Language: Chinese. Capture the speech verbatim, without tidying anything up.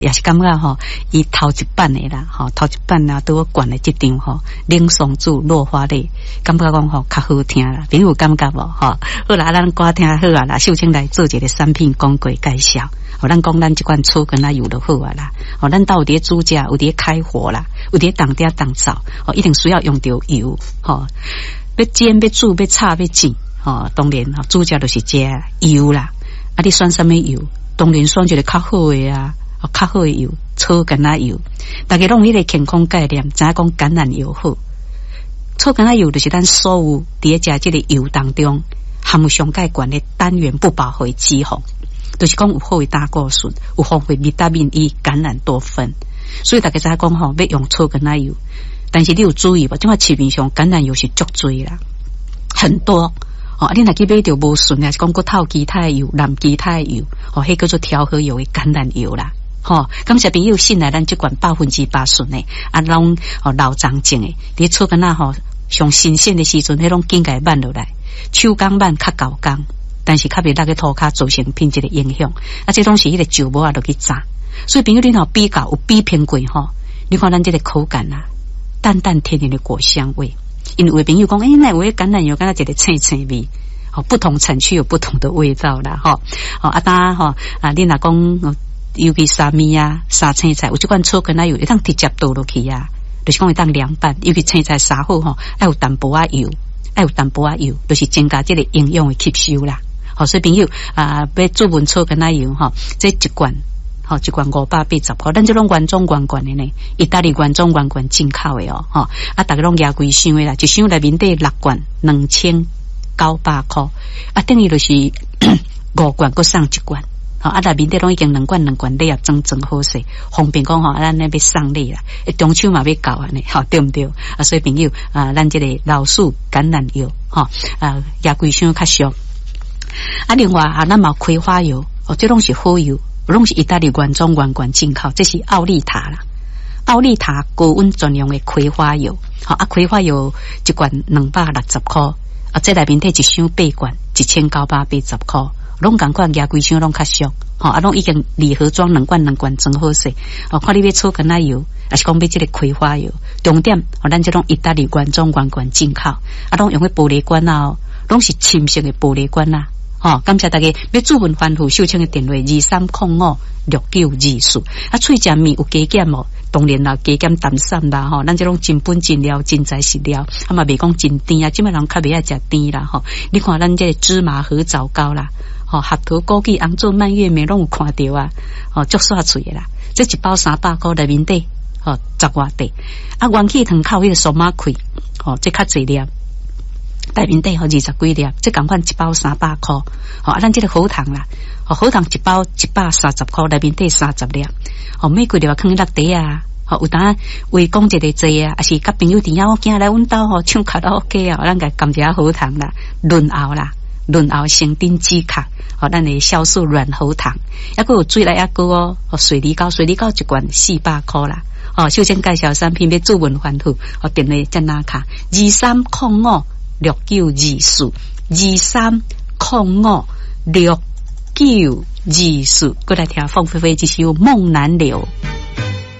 也是感觉吼，伊头一版的啦，吼头一版啊，对我灌的这张吼，冷松子落花泪，感觉讲吼较好听啦，朋友感觉无吼？好啦，咱歌听好啊啦，秀清来做一个产品广告介绍。哦，咱讲咱这款草根啊油就好啊啦。哦，咱到有伫煮食，有伫开火啦，有伫当嗲当灶，哦，一定需要用到油。吼、哦，要煎、要煮、要炒、要煎，哦，当然吼煮食就是这油啦。啊，你选什么油？当然选一个较好的啊。哦，较好的油，草橄榄油，大家拢有迄个健康概念，知影讲橄榄油好。草橄榄油就是咱所有伫咧食即个油当中含有上介悬的单元不饱和脂肪，就是讲有好的胆固醇，有丰富维他命 E、橄榄多酚。所以大家知影讲吼，要用草橄榄油，但是你有注意无？即款市面上橄榄油是足多啦，很多。哦，你若去买着无顺啊，是讲骨头基态油、蓝基态油，哦，迄叫做调和油的橄榄油啦。吼、哦，感谢朋友信来咱即款百分之八顺诶，啊，拢哦老长种诶，伫厝干那吼上新鲜诶时阵，迄种紧解慢落来，手工慢较高工，但是较袂落去涂骹造成品质诶影响。啊，这东西迄个酒窝啊落去炸，所以朋友你若比较有比偏过吼，你看咱这个口感啊，淡淡甜甜的果香味。因为有朋友讲，诶、欸，那有橄榄油，敢若一个青青味。哦，不同产区有不同的味道啦，吼、哦。哦，啊，当吼啊，你若讲。尤其沙米啊、沙青菜，有即款草橄榄油，会当直接倒落去啊，就是讲会当凉拌。尤其青菜沙好吼，爱有淡薄仔油，爱有淡薄仔油，就是增加这个营养的吸收啦。好、哦，所以朋友啊，要做文草橄榄油吼，这一罐吼、哦、一罐五百八十块，咱这种原装原罐的呢，意大利原装原罐进口的哦，吼、哦、啊，大家拢压贵箱的啦，一箱内面底六罐，两千九百块，啊，等于就是五罐搁送一罐。好，啊，内面底拢已经两罐两罐，你也装装好势，方便讲吼，咱那要送礼啦，中秋嘛要到安尼，好对毋对？啊，所以朋友啊，咱这个老树橄榄油，吼啊，也贵箱较俗。啊，另外啊，咱嘛葵花油，哦，这拢是好油，拢是意大利原装原罐进口，这是奥利塔啦，奥利塔高温专用的葵花油，好啊，葵花油一罐两百六十块，啊，这内面底一箱八罐，一千九百八十块。拢共款牙龟箱拢较俗，吼啊，拢已经礼盒装两罐两罐装好势，哦，看你要草橄榄油，还是讲要这个葵花油，重点哦，咱这种意大利原装原罐进口，啊，拢用个玻璃罐啊，拢是深色的玻璃罐啊，吼、哦，感谢大家要注文欢呼秀清的电话二三零五六九二四，啊，喙食面有加减哦。当然啦，加减淡散啦，吼，咱这种真本真料、真材实料，啊嘛袂讲真甜啊，即摆人较袂爱食甜啦，吼。你看咱这个芝麻和枣糕啦，吼，核桃、枸杞、红枣、蔓越莓拢有看到啊，吼，足煞脆的啦。这一包三百块内面底，吼，十外块。啊，元气糖靠迄个苏马开，吼，这较侪粒。内面底吼二十几粒，这共款一包三百块，吼啊，咱这个好糖啦，吼好糖一包一百三十块，内面底三十粒，吼每个月放落地啊，吼有当为讲一个济啊，还是甲朋友伫遐我今来阮兜吼唱卡拉 OK 啊，咱甲甘一下好糖啦，润喉啦，润喉生丁止咳，吼咱的酵素软喉糖，还佫有水来还佫哦，吼水梨膏，水梨膏一罐四百块啦，吼首先介绍产品要注文欢呼，吼电话再拿卡二三零五。六九二四二三零五六九二四，过来听凤飞飞这首《梦难留》。